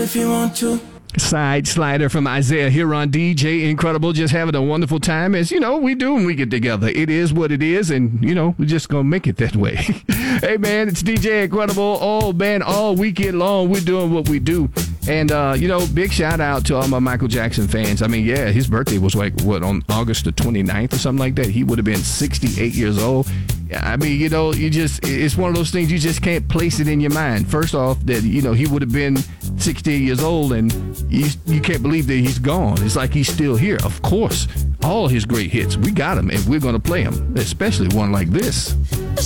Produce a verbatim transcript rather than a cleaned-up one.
if you want to. Side Slider from Isaiah here on D J Incredible. Just having a wonderful time, as you know we do when we get together. It is what it is, and you know we're just gonna make it that way. Hey man, it's D J Incredible. Oh man, all weekend long we're doing what we do. And uh, you know, big shout out to all my Michael Jackson fans. I mean, yeah, his birthday was like what, on August the twenty-ninth or something like that. He would have been sixty-eight years old. I mean, you know, you just, it's one of those things you just can't place it in your mind. First off, that, you know, he would have been sixty-eight years old, and you, you can't believe that he's gone. It's like he's still here. Of course, all his great hits, we got them, and we're going to play them, especially one like this.